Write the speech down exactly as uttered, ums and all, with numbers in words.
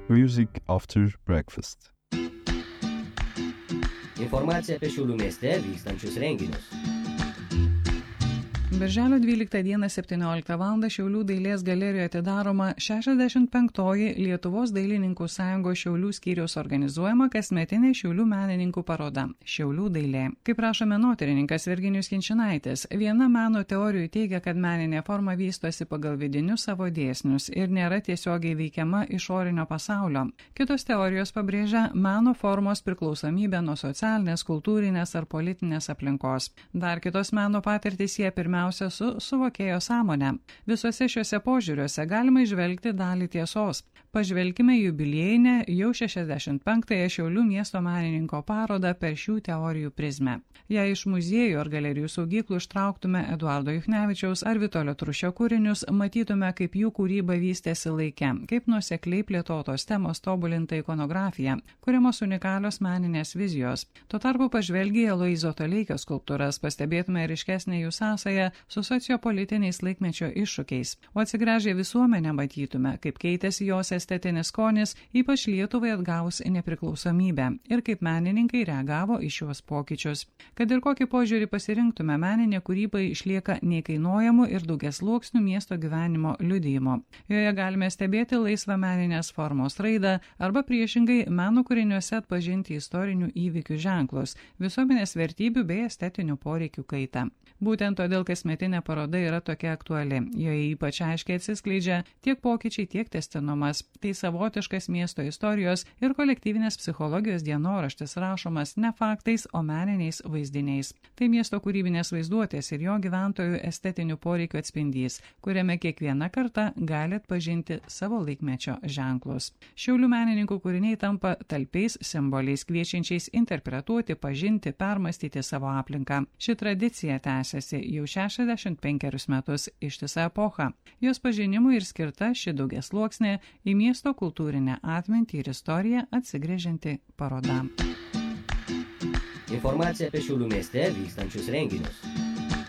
Music After Breakfast. Informacija apie Šiaulių mieste vykstančius renginius. Birželio dvyliktą dieną septynioliktą valandą Šiaulių dailės galerijoje atidaroma šešiasdešimt penktoji Lietuvos dailininkų sąjungos Šiaulių skyriaus organizuojama kasmetinė Šiaulių menininkų paroda Šiaulių dailė. Kaip rašo menotyrininkas Virginijus Kinčinaitis, viena meno teorijų teigia, kad meninė forma vystosi pagal vidinius savo dėsnius ir nėra tiesiogiai veikiama išorinio pasaulio. Kitos teorijos pabrėžia meno formos priklausomybę nuo socialinės, kultūrinės ar politinės aplinkos. Dar kitos meno patirtys jie pirmiausia su suvokėjo sąmonė. Visuose šiuose požiūriuose galima įžvelgti dalį tiesos. Pažvelkime jubiliejinę jau šešiasdešimt penktąją Šiaulių miesto menininko parodą per šių teorijų prizmę. Jei iš muziejų ar galerijų saugyklų ištrauktume Eduardo Juchnevičiaus ar Vitolio Trušio kūrinius, matytume, kaip jų kūryba vystėsi laike, kaip nuosekliai plėtotos temos tobulinta ikonografija, kuriamos unikalios meninės vizijos. Tuo tarpu pažvelgę į Aloyzo Toleikio skulptūras, pastebėtume ryškesnę jų sąsają su sociopolitiniais laikmečio iššūkiais, o atsigręžę visuomenę matytume, kaip keitėsi jos estetinis skonis, ypač Lietuvai atgavus nepriklausomybę ir kaip menininkai reagavo į šiuos pokyčius. Kad ir kokį požiūrį pasirinktume, meninė kūryba išlieka neįkainojamų ir daugiasluoksnių miesto gyvenimo liudijimo. Joje galime stebėti laisvą meninės formos raidą arba priešingai meno kūriniuose atpažinti istorinių įvykių ženklus, visuomenės vertybių bei estetinių poreikių kaitą. Būtent todėl kasmetinė paroda yra tokia aktuali. Joje ypač aiškiai atsiskleidžia tiek pokyčiai, tiek tęstinumas. Tai savotiškas miesto istorijos ir kolektyvinės psichologijos dienoraštis rašomas ne faktais, o meniniais vaizdiniais. Tai miesto kūrybinės vaizduotės ir jo gyventojų estetinių poreikių atspindys, kuriame kiekviena karta gali atpažinti savo laikmečio ženklus. Šiaulių menininkų kūriniai tampa talpiais simboliais, kviečiančiais interpretuoti, pažinti, permastyti savo aplinką. Ši tradicija tęsiasi jau šešiasdešimt penkerius metus, ištisą epochą. Jos pažinimui ir skirta ši daugiasluoksnė į miesto kultūrinę atmintį ir istoriją atsigręžianti paroda. Informacija apie Šiaulių mieste vykstančius renginius.